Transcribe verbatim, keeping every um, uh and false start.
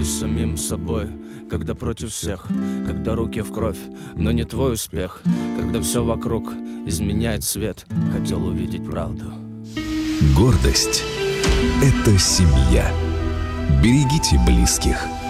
бой с самим собой, когда против всех, когда руки в кровь, но не твой успех, когда все вокруг изменяет свет. Хотел увидеть правду. Гордость — это семья. Берегите близких.